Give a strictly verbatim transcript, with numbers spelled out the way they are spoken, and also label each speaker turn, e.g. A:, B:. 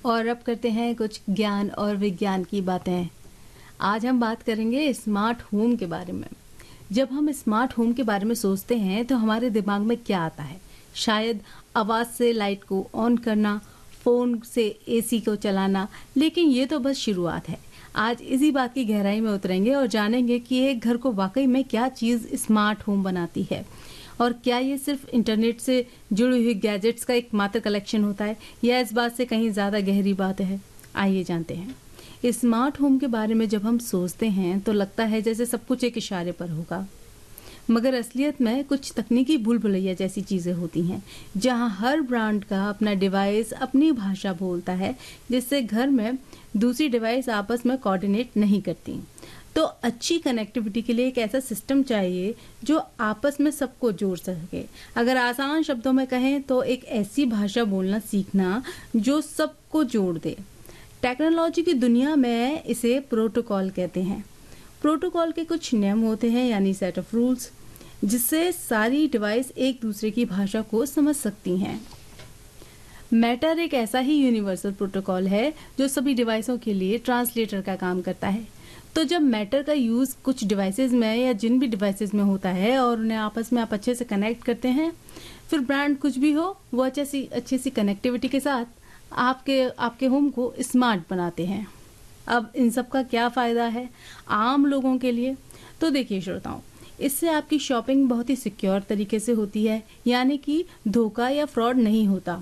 A: और अब करते हैं कुछ ज्ञान और विज्ञान की बातें। आज हम बात करेंगे स्मार्ट होम के बारे में। जब हम स्मार्ट होम के बारे में सोचते हैं तो हमारे दिमाग में क्या आता है? शायद आवाज़ से लाइट को ऑन करना, फ़ोन से एसी को चलाना, लेकिन ये तो बस शुरुआत है। आज इसी बात की गहराई में उतरेंगे और जानेंगे कि एक घर को वाकई में क्या चीज़ स्मार्ट होम बनाती है और क्या ये सिर्फ इंटरनेट से जुड़ी हुई गैजेट्स का एकमात्र कलेक्शन होता है या इस बात से कहीं ज़्यादा गहरी बात है। आइए जानते हैं। स्मार्ट होम के बारे में जब हम सोचते हैं तो लगता है जैसे सब कुछ एक इशारे पर होगा, मगर असलियत में कुछ तकनीकी भूल भुलैया जैसी चीज़ें होती हैं, जहां हर ब्रांड का अपना डिवाइस अपनी भाषा बोलता है, जिससे घर में दूसरी डिवाइस आपस में कोऑर्डिनेट नहीं करती। तो अच्छी कनेक्टिविटी के लिए एक ऐसा सिस्टम चाहिए जो आपस में सबको जोड़ सके। अगर आसान शब्दों में कहें तो एक ऐसी भाषा बोलना सीखना जो सबको जोड़ दे। टेक्नोलॉजी की दुनिया में इसे प्रोटोकॉल कहते हैं। प्रोटोकॉल के कुछ नियम होते हैं, यानी सेट ऑफ रूल्स, जिससे सारी डिवाइस एक दूसरे की भाषा को समझ सकती हैं। मैटर एक ऐसा ही यूनिवर्सल प्रोटोकॉल है जो सभी डिवाइसों के लिए ट्रांसलेटर का काम करता है। तो जब मैटर का यूज़ कुछ डिवाइसेस में या जिन भी डिवाइसेस में होता है और उन्हें आपस में आप अच्छे से कनेक्ट करते हैं, फिर ब्रांड कुछ भी हो, वो अच्छी सी अच्छी सी कनेक्टिविटी के साथ आपके आपके होम को स्मार्ट बनाते हैं। अब इन सब का क्या फ़ायदा है आम लोगों के लिए? तो देखिए श्रोताओं, इससे आपकी शॉपिंग बहुत ही सिक्योर तरीके से होती है, यानी कि धोखा या फ्रॉड नहीं होता।